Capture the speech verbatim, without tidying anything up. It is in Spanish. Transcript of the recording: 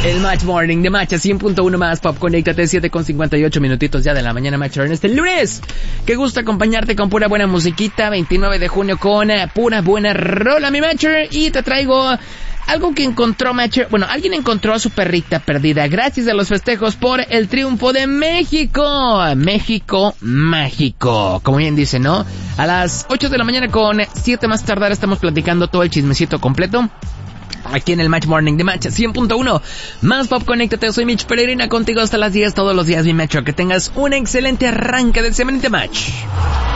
El Match Morning de Match cien punto uno más Pop. Conéctate, siete con cincuenta y ocho minutitos ya de la mañana, Match, en este lunes. Qué gusto acompañarte con pura buena musiquita. veintinueve de junio con uh, pura buena rola, mi Matcher. Y te traigo algo que encontró Matcher. Bueno, alguien encontró a su perrita perdida gracias a los festejos por el triunfo de México. México mágico, como bien dice, ¿no? A las ocho de la mañana con siete más tardar estamos platicando todo el chismecito completo aquí en el Match Morning de Match cien punto uno más Pop. Conéctate, soy Mitch Peregrina contigo hasta las diez todos los días, mi Metro. Que tengas un excelente arranque del semanite Match.